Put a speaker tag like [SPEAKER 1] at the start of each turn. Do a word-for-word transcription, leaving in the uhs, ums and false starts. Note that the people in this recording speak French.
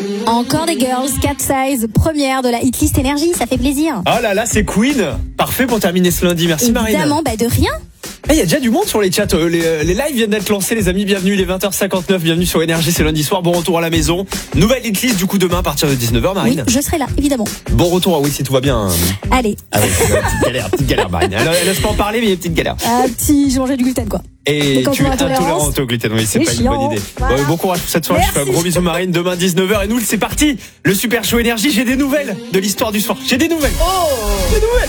[SPEAKER 1] Encore des girls, Cat Size, première de la hitlist énergie, ça fait plaisir.
[SPEAKER 2] Oh là là, c'est Queen. Parfait pour terminer ce lundi. Merci Marine.
[SPEAKER 1] Évidemment, bah de rien.
[SPEAKER 2] Il y a déjà du monde sur les chats. Les, les lives viennent d'être lancés, les amis. Bienvenue, il est vingt heures cinquante-neuf. Bienvenue sur Énergie, c'est lundi soir. Bon retour à la maison. Nouvelle hitlist du coup demain à partir de dix-neuf heures, Marine.
[SPEAKER 1] Oui, je serai là, évidemment.
[SPEAKER 2] Bon retour, ah oui, si tout va bien.
[SPEAKER 1] Allez.
[SPEAKER 2] Ah oui, petite galère, petite galère, Marine. Elle, elle laisse pas en parler, mais il y a une petite galère.
[SPEAKER 1] Ah, petit, j'ai mangé du gluten, quoi.
[SPEAKER 2] Et
[SPEAKER 1] quand
[SPEAKER 2] tu
[SPEAKER 1] on
[SPEAKER 2] es
[SPEAKER 1] a
[SPEAKER 2] intolérant au gluten, oui, c'est,
[SPEAKER 1] c'est
[SPEAKER 2] pas
[SPEAKER 1] chiant.
[SPEAKER 2] une bonne idée.
[SPEAKER 1] Voilà.
[SPEAKER 2] Ouais, bon courage pour cette soirée.
[SPEAKER 1] Merci.
[SPEAKER 2] Je fais un gros bisou, Marine. Demain, dix-neuf heures. Et nous, c'est parti. Le super show Énergie. J'ai des nouvelles de l'histoire du soir. J'ai des nouvelles. Oh, des nouvelles.